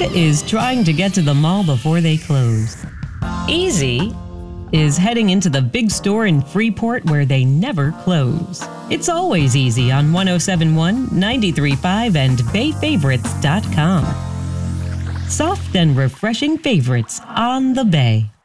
is trying to get to the mall before they close. Easy is heading into the big store in Freeport where they never close. It's always easy on 107.1, 93.5, and BayFavorites.com. Soft and refreshing favorites on the Bay.